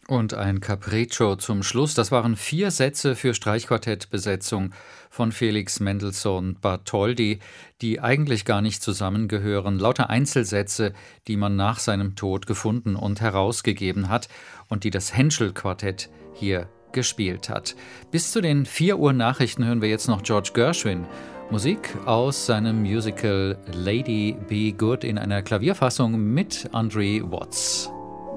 Und ein Capriccio zum Schluss. Das waren 4 Sätze für Streichquartettbesetzung von Felix Mendelssohn Bartholdy, die eigentlich gar nicht zusammengehören. Lauter Einzelsätze, die man nach seinem Tod gefunden und herausgegeben hat und die das Henschel-Quartett hier gespielt hat. Bis zu den 4 Uhr Nachrichten hören wir jetzt noch George Gershwin. Musik aus seinem Musical Lady Be Good in einer Klavierfassung mit Andre Watts.